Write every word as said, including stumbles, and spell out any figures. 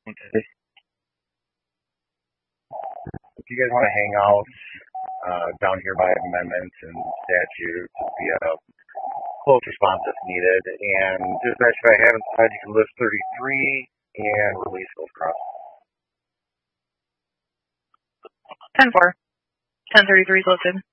If you guys want to hang out uh, down here by amendments and statutes, be a close response if needed. And dispatch, if I haven't said, you can list thirty-three and release Gold Cross. ten four. ten thirty-three is listed.